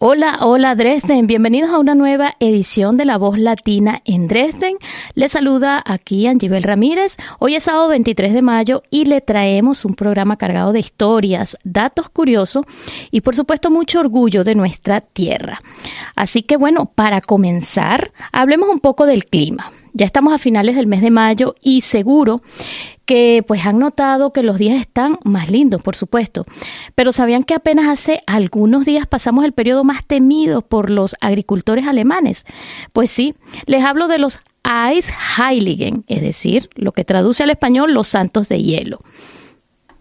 Hola, hola Dresden, bienvenidos a una nueva edición de La Voz Latina en Dresden. Les saluda aquí Angibel Ramírez. Hoy es sábado 23 de mayo y le traemos un programa cargado de historias, datos curiosos y por supuesto mucho orgullo de nuestra tierra. Así que bueno, para comenzar, hablemos un poco del clima. Ya estamos a finales del mes de mayo y seguro que pues han notado que los días están más lindos, por supuesto. Pero ¿sabían que apenas hace algunos días pasamos el periodo más temido por los agricultores alemanes? Pues sí, les hablo de los Eisheiligen, es decir, lo que traduce al español los santos de hielo.